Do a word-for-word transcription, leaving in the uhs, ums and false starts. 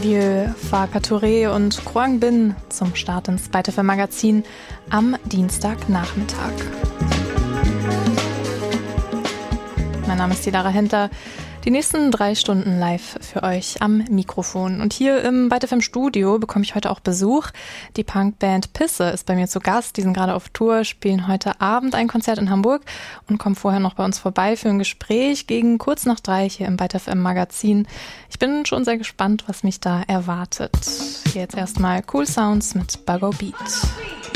Milieu, Farka Touré und Quang Bin zum Start ins Byte F M Magazin am Dienstagnachmittag. Mein Name ist Lara Henter. Die nächsten drei Stunden live für euch am Mikrofon. Und hier im Byte F M Studio bekomme ich heute auch Besuch. Die Punkband Pisse ist bei mir zu Gast. Die sind gerade auf Tour, spielen heute Abend ein Konzert in Hamburg und kommen vorher noch bei uns vorbei für ein Gespräch gegen kurz nach drei hier im Byte F M Magazin. Ich bin schon sehr gespannt, was mich da erwartet. Hier jetzt erstmal Cool Sounds mit Buggo Beat.